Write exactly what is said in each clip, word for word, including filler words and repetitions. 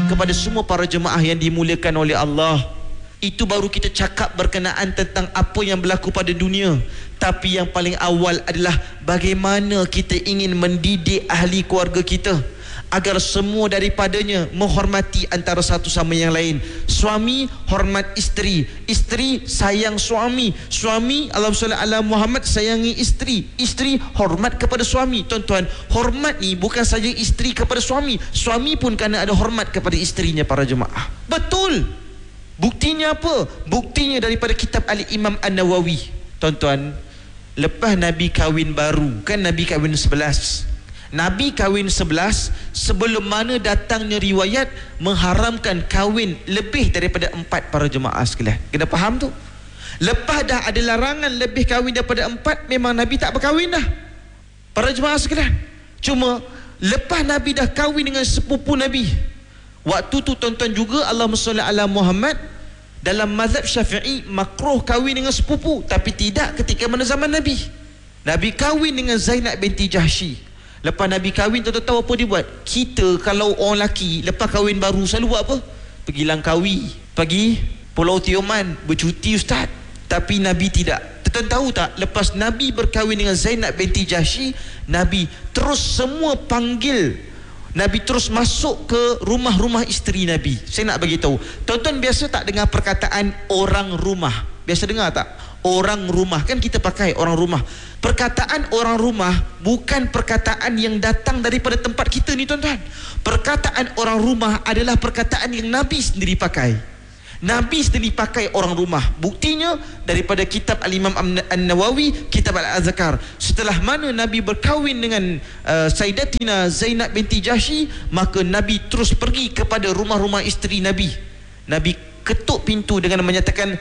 kepada semua para jemaah yang dimuliakan oleh Allah. Itu baru kita cakap berkenaan tentang apa yang berlaku pada dunia. Tapi yang paling awal adalah bagaimana kita ingin mendidik ahli keluarga kita agar semua daripadanya menghormati antara satu sama yang lain. Suami hormat isteri, isteri sayang suami, suami Allahumma shalli ala Muhammad sayangi isteri, isteri hormat kepada suami. Tuan-tuan, hormat ni bukan saja isteri kepada suami, suami pun kena ada hormat kepada isterinya para jemaah. Betul. Buktinya apa? Buktinya daripada kitab Al-Imam An-Nawawi. Tuan-tuan, lepas Nabi kahwin baru, kan Nabi kahwin sebelas. Nabi kahwin sebelas, sebelum mana datangnya riwayat mengharamkan kahwin lebih daripada empat para jemaah sekalian. Kena faham tu. Lepas dah ada larangan lebih kahwin daripada empat, memang Nabi tak berkahwin dah para jemaah sekalian. Cuma lepas Nabi dah kahwin dengan sepupu Nabi, waktu tu tuan-tuan juga Allahumma shalli ala Muhammad, dalam mazhab Syafi'i makruh kahwin dengan sepupu, tapi tidak ketika mana zaman Nabi. Nabi kahwin dengan Zainab binti Jahsy. Lepas Nabi kahwin, tuan-tuan tahu apa dia buat? Kita kalau orang lelaki lepas kahwin baru selalu buat apa? Pergi Langkawi, pergi Pulau Tioman, bercuti ustaz. Tapi Nabi tidak. Tuan-tuan tahu tak, lepas Nabi berkahwin dengan Zainab binti Jahsy, Nabi terus semua panggil, Nabi terus masuk ke rumah-rumah isteri Nabi. Saya nak bagi tahu, tuan-tuan biasa tak dengar perkataan orang rumah? Biasa dengar tak? Orang rumah, kan kita pakai orang rumah. Perkataan orang rumah bukan perkataan yang datang daripada tempat kita ni tuan-tuan. Perkataan orang rumah adalah perkataan yang Nabi sendiri pakai. Nabi sendiri pakai orang rumah. Buktinya daripada kitab Al-Imam An-Nawawi, kitab Al-Azkar. Setelah mana Nabi berkahwin dengan uh, Sayyidatina Zainab binti Jahsy, maka Nabi terus pergi kepada rumah-rumah isteri Nabi. Nabi ketuk pintu dengan menyatakan,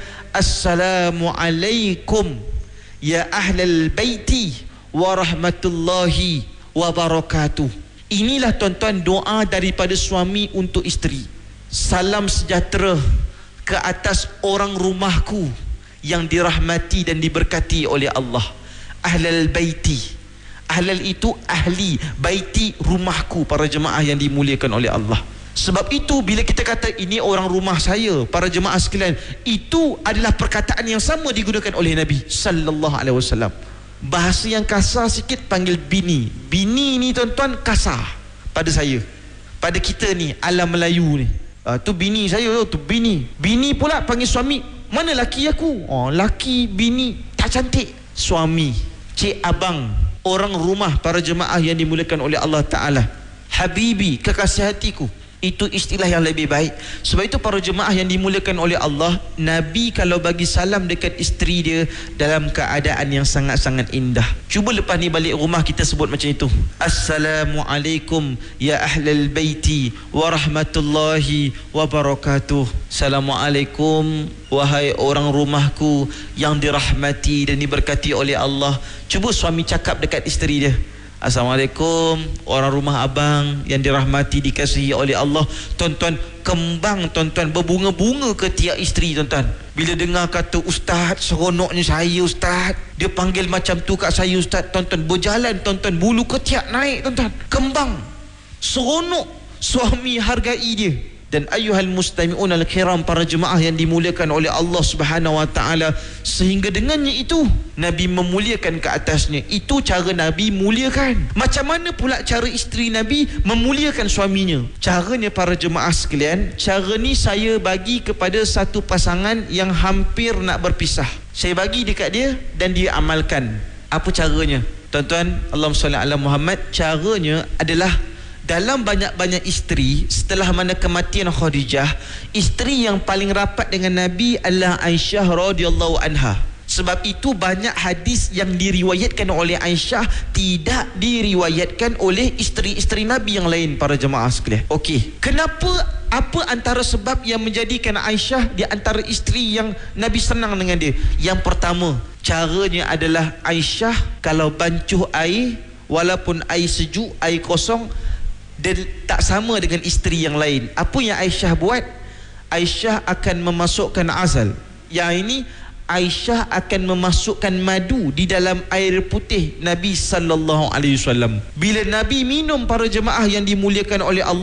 Assalamualaikum ya ahlal baiti wa rahmatullahi wa barakatuh. Inilah tuan-tuan doa daripada suami untuk isteri. Salam sejahtera ke atas orang rumahku yang dirahmati dan diberkati oleh Allah. Ahlal baiti, ahlal itu ahli, baiti rumahku, para jemaah yang dimuliakan oleh Allah. Sebab itu bila kita kata ini orang rumah saya, para jemaah sekalian, itu adalah perkataan yang sama digunakan oleh Nabi sallallahu alaihi wasallam. Bahasa yang kasar sikit panggil bini. Bini ni tuan-tuan kasar pada saya, pada kita ni alam Melayu ni. Ah, tu bini saya, tu bini. Bini pula panggil suami, mana laki aku? Oh, laki bini tak cantik. Suami, cik abang, orang rumah, para jemaah yang dimuliakan oleh Allah Ta'ala. Habibi, kekasih hatiku. Itu istilah yang lebih baik. Sebab itu para jemaah yang dimuliakan oleh Allah, Nabi kalau bagi salam dekat isteri dia dalam keadaan yang sangat-sangat indah. Cuba lepas ni balik rumah kita sebut macam itu. Assalamualaikum ya ahlal baiti wa rahmatullahi wa barakatuh. Assalamualaikum wahai orang rumahku yang dirahmati dan diberkati oleh Allah. Cuba suami cakap dekat isteri dia, Assalamualaikum orang rumah abang yang dirahmati dikasihi oleh Allah. Tuan-tuan, kembang tuan-tuan berbunga-bunga ke tiap isteri tuan-tuan. Bila dengar kata ustaz, seronoknya saya ustaz, dia panggil macam tu kat saya ustaz, tuan-tuan berjalan tuan-tuan, bulu ketiak naik tuan-tuan. Kembang, seronok, suami hargai dia. Dan ayuhal mustami'un al-kiram, para jemaah yang dimuliakan oleh Allah Subhanahu wa taala, sehingga dengannya itu Nabi memuliakan ke atasnya. Itu cara Nabi muliakan. Macam mana pula cara isteri Nabi memuliakan suaminya? Caranya para jemaah sekalian, cara ni saya bagi kepada satu pasangan yang hampir nak berpisah. Saya bagi dekat dia dan dia amalkan. Apa caranya? Tuan-tuan, Allahumma shalli ala Muhammad, caranya adalah dalam banyak-banyak isteri, setelah mana kematian Khadijah, isteri yang paling rapat dengan Nabi adalah Aisyah radhiyallahu anha. Sebab itu banyak hadis yang diriwayatkan oleh Aisyah tidak diriwayatkan oleh isteri-isteri Nabi yang lain, para jemaah sekalian. Okey, kenapa, apa antara sebab yang menjadikan Aisyah di antara isteri yang Nabi senang dengan dia? Yang pertama, caranya adalah Aisyah kalau bancuh air, walaupun air sejuk, air kosong, dia tak sama dengan isteri yang lain. Apa yang Aisyah buat? Aisyah akan memasukkan azal. Yang ini Aisyah akan memasukkan madu di dalam air putih Nabi sallallahu alaihi wasallam. Bila Nabi minum, para jemaah yang dimuliakan oleh Allah,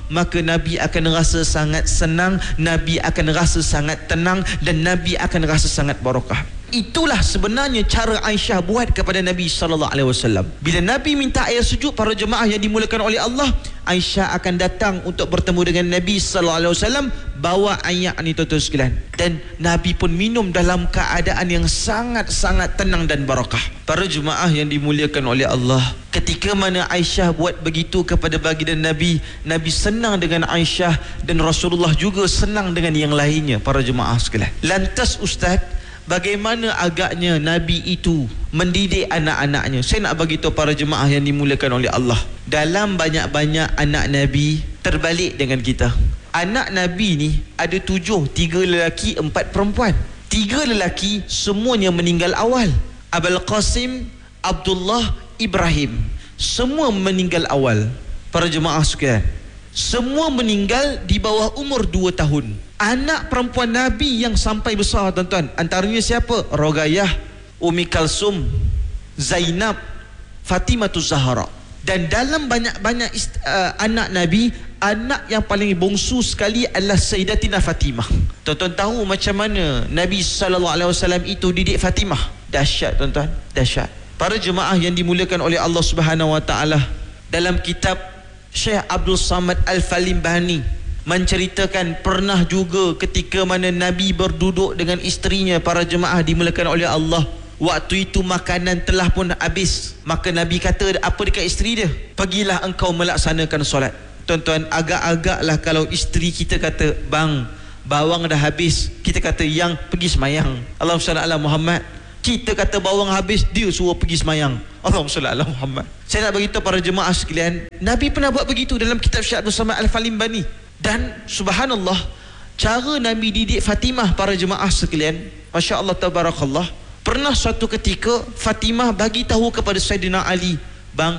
maka Nabi akan rasa sangat senang, Nabi akan rasa sangat tenang, dan Nabi akan rasa sangat barakah. Itulah sebenarnya cara Aisyah buat kepada Nabi sallallahu alaihi wasallam. Bila Nabi minta air sejuk, para jemaah yang dimuliakan oleh Allah, Aisyah akan datang untuk bertemu dengan Nabi sallallahu alaihi wasallam, bawa air ni tuan-tuan sekalian. Dan Nabi pun minum dalam keadaan yang sangat-sangat tenang dan barakah. Para jemaah yang dimuliakan oleh Allah, ketika mana Aisyah buat begitu kepada baginda Nabi, Nabi senang dengan Aisyah, dan Rasulullah juga senang dengan yang lainnya. Para jemaah sekalian, lantas Ustaz, bagaimana agaknya Nabi itu mendidik anak-anaknya? Saya nak bagi tahu para jemaah yang dimuliakan oleh Allah, dalam banyak-banyak anak Nabi terbalik dengan kita. Anak Nabi ni ada tujuh, tiga lelaki, empat perempuan. Tiga lelaki semuanya meninggal awal. Abul Qasim, Abdullah, Ibrahim, semua meninggal awal. Para jemaah sekalian, semua meninggal di bawah umur dua tahun. Anak perempuan Nabi yang sampai besar tuan-tuan, antaranya siapa? Rogayah, Umi Kalsum, Zainab, Fatimah-tuz Zahra. Dan dalam banyak-banyak uh, anak Nabi, anak yang paling bongsu sekali adalah Sayyidatina Fatimah. Tuan-tuan tahu macam mana Nabi sallallahu alaihi wasallam itu didik Fatimah? Dahsyat tuan-tuan, dahsyat. Para jemaah yang dimuliakan oleh Allah Subhanahu wa taala, dalam kitab Syekh Abdul Samad Al-Falimbani menceritakan pernah juga ketika mana Nabi berduduk dengan isterinya. Para jemaah dimuliakan oleh Allah, waktu itu makanan telah pun habis, maka Nabi kata apa dekat isteri dia? Pergilah engkau melaksanakan solat. Tuan-tuan, agak-agaklah kalau isteri kita kata, bang, bawang dah habis, kita kata, yang pergi semayang. Allahumma shalli ala Muhammad. Kita kata bawang habis, dia suruh pergi semayang. Allahumma shalli ala Muhammad. Saya nak beritahu para jemaah sekalian, Nabi pernah buat begitu dalam kitab Syekh Abdul Samad Al-Falimbani. Dan subhanallah, cara Nabi didik Fatimah, para jemaah sekalian, Masya Allah tabarakallah. Pernah suatu ketika Fatimah bagi tahu kepada Sayyidina Ali, bang,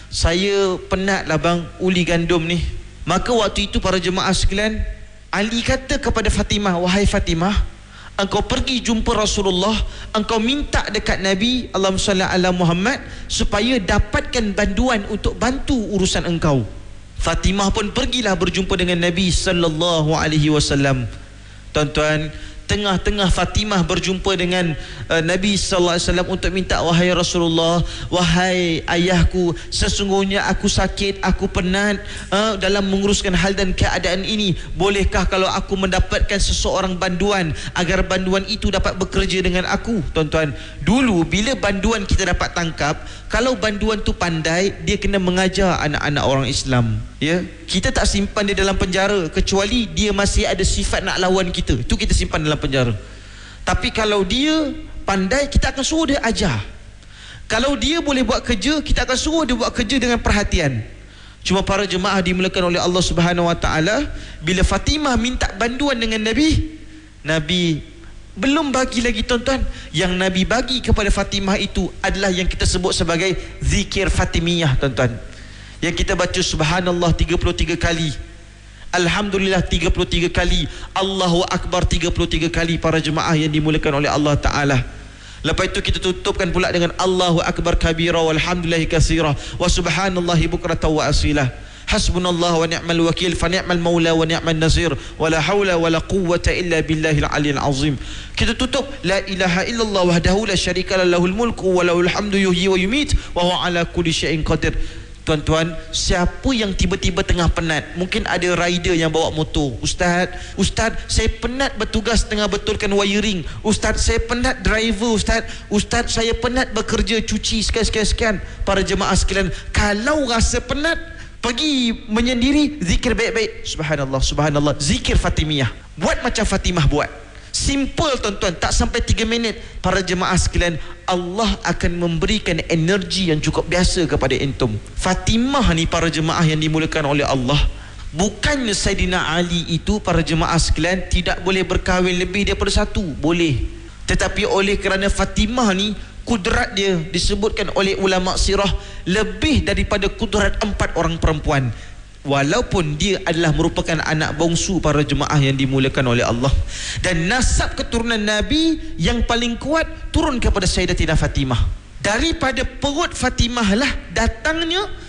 saya penat lah bang uli gandum ni. Maka waktu itu para jemaah sekalian, Ali kata kepada Fatimah, wahai Fatimah, engkau pergi jumpa Rasulullah, engkau minta dekat Nabi Allahumma salli ala Muhammad supaya dapatkan bantuan untuk bantu urusan engkau. Fatimah pun pergilah berjumpa dengan Nabi sallallahu alaihi wasallam. Tuan-tuan, tengah-tengah Fatimah berjumpa dengan uh, Nabi sallallahu alaihi wasallam untuk minta, wahai Rasulullah, wahai ayahku, sesungguhnya aku sakit, aku penat uh, dalam menguruskan hal dan keadaan ini. Bolehkah kalau aku mendapatkan seseorang bantuan agar bantuan itu dapat bekerja dengan aku? Tuan-tuan, dulu bila bantuan kita dapat tangkap, kalau bantuan tu pandai, dia kena mengajar anak-anak orang Islam. Ya, kita tak simpan dia dalam penjara kecuali dia masih ada sifat nak lawan kita. Itu kita simpan dalam penjara. Tapi kalau dia pandai, kita akan suruh dia ajar. Kalau dia boleh buat kerja, kita akan suruh dia buat kerja dengan perhatian. Cuma para jemaah dimuliakan oleh Allah Subhanahu wa taala, bila Fatimah minta bantuan dengan Nabi, Nabi belum bagi lagi tuan-tuan. Yang Nabi bagi kepada Fatimah itu adalah yang kita sebut sebagai zikir Fatimiyah tuan-tuan, yang kita baca subhanallah tiga puluh tiga kali, alhamdulillah tiga puluh tiga kali, Allahu Akbar tiga puluh tiga kali. Para jemaah yang dimuliakan oleh Allah Ta'ala, lepas itu kita tutupkan pula dengan Allahu Akbar kabira walhamdulillahi katsira wa subhanallahi bukratan wa asila, hasbunallahu wa ni'mal wakil fa ni'mal maula wa ni'man nasir wa la haula wa la quwwata illa billahil aliyyil azim. Kita tutup la ilaha illallah wahdahu la syarika lahul mulku wa lahul hamdu yuhyi wa yumit wa huwa ala kulli syai'in qadir. Tuan-tuan, siapa yang tiba-tiba tengah penat, mungkin ada rider yang bawa motor, Ustaz, Ustaz, saya penat bertugas tengah betulkan wiring, Ustaz, saya penat driver, Ustaz, Ustaz, saya penat bekerja cuci sekian-sekian. Para jemaah sekalian, kalau rasa penat, pergi menyendiri, zikir baik-baik, subhanallah, subhanallah, zikir Fatimiyah. Buat macam Fatimah buat. Simple tuan-tuan, tak sampai tiga minit. Para jemaah sekalian, Allah akan memberikan energi yang cukup biasa kepada entum. Fatimah ni para jemaah yang dimuliakan oleh Allah, bukannya Sayyidina Ali itu para jemaah sekalian tidak boleh berkahwin lebih daripada satu, boleh. Tetapi oleh kerana Fatimah ni, kudrat dia disebutkan oleh ulama sirah lebih daripada kudrat empat orang perempuan, walaupun dia adalah merupakan anak bongsu para jemaah yang dimuliakan oleh Allah. Dan nasab keturunan Nabi yang paling kuat turun kepada Sayyidatina Fatimah. Daripada perut Fatimah lah datangnya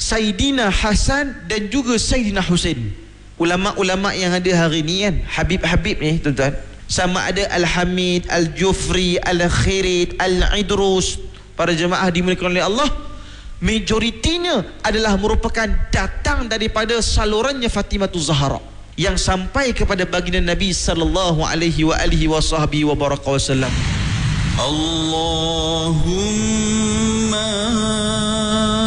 Saidina Hasan dan juga Saidina Husain. Ulama-ulama yang ada hari ni kan, Habib-Habib ni tuan-tuan, sama ada Al-Hamid, Al-Jufri, Al-Khirid, Al-Idrus, para jemaah dimuliakan oleh Allah, majoritinya adalah merupakan datang daripada salurannya Fatimatul Zahra yang sampai kepada baginda Nabi sallallahu alaihi wa alihi wasahbihi wa baraka wasallam. Allahumma